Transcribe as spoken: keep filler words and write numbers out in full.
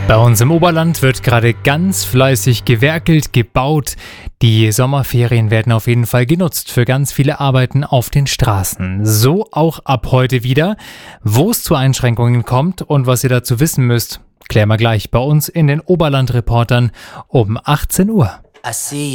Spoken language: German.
Bei uns im Oberland wird gerade ganz fleißig gewerkelt, gebaut. Die Sommerferien werden auf jeden Fall genutzt für ganz viele Arbeiten auf den Straßen. So auch ab heute wieder. Wo es zu Einschränkungen kommt und was ihr dazu wissen müsst, klären wir gleich bei uns in den Oberland-Reportern um achtzehn Uhr.